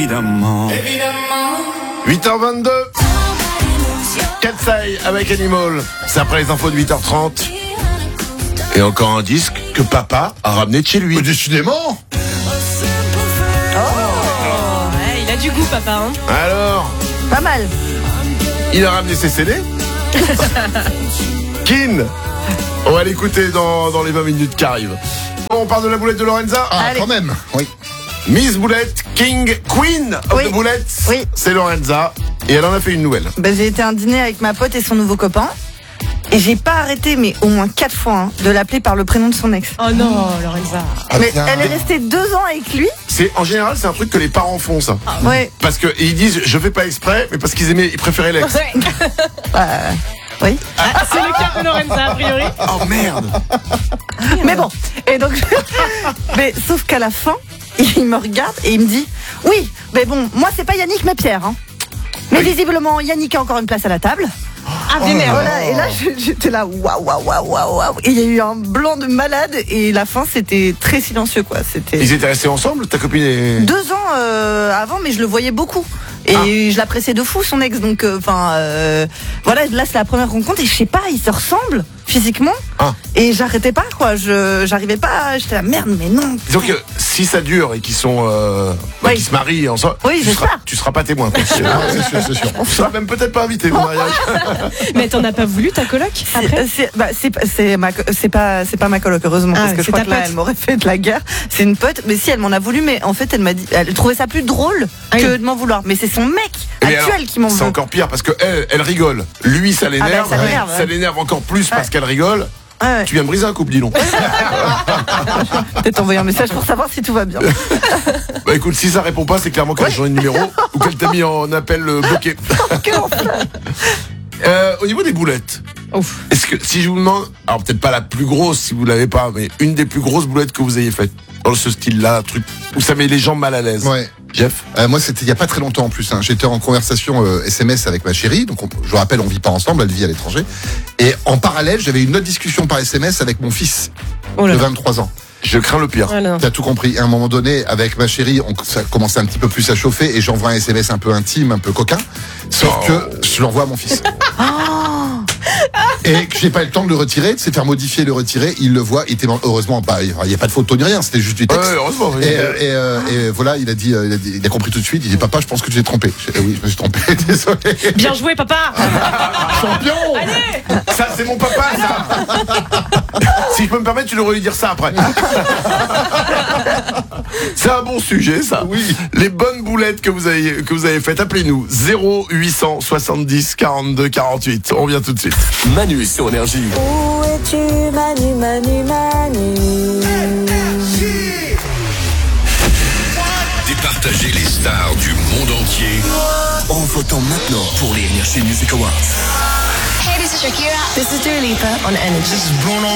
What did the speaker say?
évidemment. 8h22. Katsai avec Animal. C'est après les infos de 8h30. Et encore un disque que papa a ramené de chez lui. Décidément. Ouais, il a du goût, papa. Hein. Alors, Pas mal. il a ramené ses CD. Kin. On va l'écouter dans les 20 minutes qui arrivent. On parle de la boulette de Lorenza. Ah, Allez. quand même. Oui. Miss Boulette, King, Queen of Oui. the Boulettes. Oui. C'est Lorenza. Et elle en a fait une nouvelle. J'ai été à un dîner avec ma pote et son nouveau copain. Et j'ai pas arrêté, mais au moins 4 fois, de l'appeler par le prénom de son ex. Oh non, Lorenza. Ah, Mais tiens. elle est restée 2 ans avec lui. En général, c'est un truc que les parents font, ça. Ouais. Parce que ils disent, je fais pas exprès, mais parce ils préféraient l'ex. Ouais. Oui. C'est le cas de Lorenza, a priori. Oh merde. Mais bon. Et donc, mais sauf qu'à la fin, il me regarde et il me dit, oui, mais bon, moi c'est pas Yannick mais Pierre. Hein. Mais visiblement, Yannick a encore une place à la table. Ah, mais merde. Voilà, et là j'étais là, waouh. Et il y a eu un blanc de malade et la fin c'était très silencieux quoi. C'était Ils étaient restés ensemble, ta copine et... 2 ans avant, mais je le voyais beaucoup. Et je l'appréciais de fou son ex, donc voilà, là c'est la première rencontre et je sais pas, ils se ressemblent physiquement. Ah. Et j'arrêtais pas quoi, j'arrivais pas, j'étais là merde mais non. Disons que si ça dure et qu'ils sont Oui. qu'ils se marient ensemble, Oui, j'espère. tu seras pas témoin. quoi. C'est sûr. Tu seras même peut-être pas invité au mariage. Mais t'en as pas voulu, ta coloc après C'est pas ma coloc heureusement Ah, parce que je c'est crois ta que là pote. elle m'aurait fait de la guerre. C'est une pote, mais si elle m'en a voulu, mais en fait elle m'a dit, elle trouvait ça plus drôle Ah oui. que de m'en vouloir. Mais c'est son mec Mais actuel alors, qui m'en c'est veut. encore pire parce que elle rigole. Lui, ça l'énerve. ça l'énerve, ouais. Ça l'énerve encore plus parce qu'elle rigole. Ouais. Tu viens de briser un couple, dis donc. Peut-être envoyer un message pour savoir si tout va bien. Bah écoute, si ça répond pas, c'est clairement qu'elle a changé de numéro ou qu'elle t'a mis en appel bloqué. Quel enfer. Au niveau des boulettes, Ouf. est-ce que si je vous demande, alors peut-être pas la plus grosse si vous l'avez pas, mais une des plus grosses boulettes que vous ayez faites dans ce style-là, un truc où ça met les gens mal à l'aise. Ouais. Jeff. Moi, c'était il y a pas très longtemps en plus. Hein. J'étais en conversation SMS avec ma chérie. Donc, je vous rappelle, on vit pas ensemble. Elle vit à l'étranger. Et en parallèle, j'avais une autre discussion par SMS avec mon fils Oh là de là. 23 ans. Je crains le pire. Voilà. T'as tout compris. À un moment donné, avec ma chérie, ça commençait un petit peu plus à chauffer et j'envoie un SMS un peu intime, un peu coquin. Sauf que je l'envoie à mon fils. Et que j'ai pas eu le temps de le retirer, de se faire modifier, le retirer. Il le voit. Il était heureusement pas. Il y a pas de photo ni rien. C'était juste du Ouais, texte. heureusement. oui. Et voilà, il a compris tout de suite. Il dit papa, je pense que tu t'es trompé. Oui, je me suis trompé. Désolé. Bien joué, papa. Champion. Allez. Ça, c'est mon papa, ça. Si je peux me permettre, tu devrais lui dire ça après. C'est un bon sujet, ça. Oui. Les bonnes boulettes que vous avez faites, appelez-nous 0870 42 48. On vient tout de suite. Manu sur Énergie. Où es-tu, Manu, Manu, Manu? Départager les stars du monde entier en votant maintenant pour les Energy Music Awards. Hey, this is Shakira. This is Dua Lipa on Energy. Bruno